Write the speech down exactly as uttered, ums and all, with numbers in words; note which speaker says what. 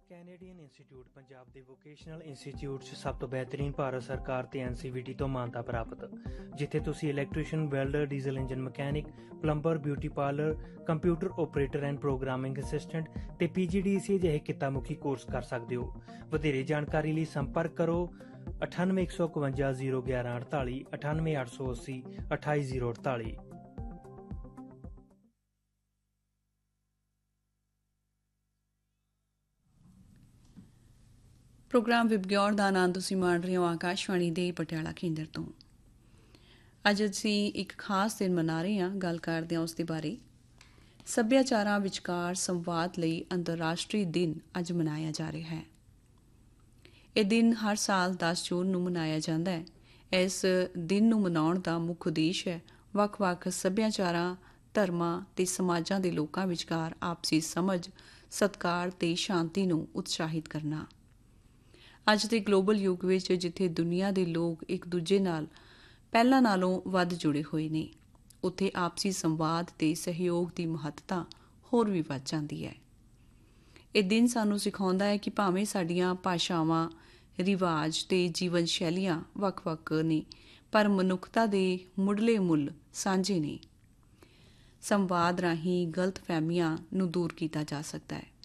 Speaker 1: Canadian institute Punjab ਦੇ vocational institute 'ਚ ਸਭ ਤੋਂ ਬਿਹਤਰੀਨ ਭਾਰਤ ਸਰਕਾਰ ਤੇ ਐਨ ਸੀ ਵੀ ਟੀ ਤੋਂ ਮਾਨਤਾ ਪ੍ਰਾਪਤ, ਜਿੱਥੇ ਤੁਸੀਂ electrician, welder, diesel engine mechanic, plumber, beauty parlour, computer operator and programming assistant ਤੇ ਪੀ ਜੀ ਡੀ ਸੀ ਜਿਹੇ ਕਿੱਤਾ-ਮੁਖੀ ਕੋਰਸ ਕਰ ਸਕਦੇ ਹੋ। ਵਧੇਰੇ ਜਾਣਕਾਰੀ ਲਈ ਸੰਪਰਕ ਕਰੋ ਅਠਾਨਵੇਂ ਇੱਕ ਸੌ ਇਕਵੰਜਾ ਜ਼ੀਰੋ ਗਿਆਰਾਂ ਅਠਤਾਲੀ, ਅਠਾਨਵੇਂ ਅੱਠ ਸੌ ਅੱਸੀ ਅਠਾਈ ਜ਼ੀਰੋ ਅਠਤਾਲੀ।
Speaker 2: ਪ੍ਰੋਗਰਾਮ ਵਿਭਿਆਨ ਦਾ ਆਨੰਦ ਤੁਸੀਂ ਮਾਣ ਰਹੇ ਹੋ ਆਕਾਸ਼ਵਾਣੀ ਦੇ ਪਟਿਆਲਾ ਕੇਂਦਰ ਤੋਂ। ਅੱਜ ਅਸੀਂ ਇੱਕ ਖਾਸ ਦਿਨ ਮਨਾ ਰਹੇ ਹਾਂ, ਗੱਲ ਕਰਦੇ ਹਾਂ ਉਸ ਦੇ ਬਾਰੇ। ਸੱਭਿਆਚਾਰਾਂ ਵਿਚਕਾਰ ਸੰਵਾਦ ਲਈ ਅੰਤਰਰਾਸ਼ਟਰੀ ਦਿਨ ਅੱਜ ਮਨਾਇਆ ਜਾ ਰਿਹਾ ਹੈ। ਇਹ ਦਿਨ ਹਰ ਸਾਲ ਦਸ ਜੂਨ ਨੂੰ ਮਨਾਇਆ ਜਾਂਦਾ ਹੈ। ਇਸ ਦਿਨ ਨੂੰ ਮਨਾਉਣ ਦਾ ਮੁੱਖ ਉਦੇਸ਼ ਹੈ ਵੱਖ-ਵੱਖ ਸੱਭਿਆਚਾਰਾਂ, ਧਰਮਾਂ ਤੇ ਸਮਾਜਾਂ ਦੇ ਲੋਕਾਂ ਵਿਚਕਾਰ ਆਪਸੀ ਸਮਝ, ਸਤਿਕਾਰ ਤੇ ਸ਼ਾਂਤੀ ਨੂੰ ਉਤਸ਼ਾਹਿਤ ਕਰਨਾ। ਅੱਜ ਦੇ ਗਲੋਬਲ ਯੁੱਗ ਵਿੱਚ ਜਿੱਥੇ ਦੁਨੀਆ ਦੇ ਲੋਕ ਇੱਕ ਦੂਜੇ ਨਾਲ ਪਹਿਲਾਂ ਨਾਲੋਂ ਵੱਧ ਜੁੜੇ ਹੋਏ ਨੇ, ਉੱਥੇ ਆਪਸੀ ਸੰਵਾਦ ਤੇ ਸਹਿਯੋਗ ਦੀ ਮਹੱਤਤਾ ਹੋਰ ਵੀ ਵੱਧ ਜਾਂਦੀ ਹੈ। ਇਹ ਦਿਨ ਸਾਨੂੰ ਸਿਖਾਉਂਦਾ ਹੈ ਕਿ ਭਾਵੇਂ ਸਾਡੀਆਂ ਭਾਸ਼ਾਵਾਂ, ਰਿਵਾਜ ਤੇ ਜੀਵਨ ਸ਼ੈਲੀਆਂ ਵੱਖ-ਵੱਖ ਨੇ, ਪਰ ਮਨੁੱਖਤਾ ਦੇ ਮੁੱਢਲੇ ਮੁੱਲ ਸਾਂਝੇ ਨੇ। ਸੰਵਾਦ ਰਾਹੀਂ ਗਲਤ ਫਹਿਮੀਆਂ ਨੂੰ ਦੂਰ ਕੀਤਾ ਜਾ ਸਕਦਾ ਹੈ।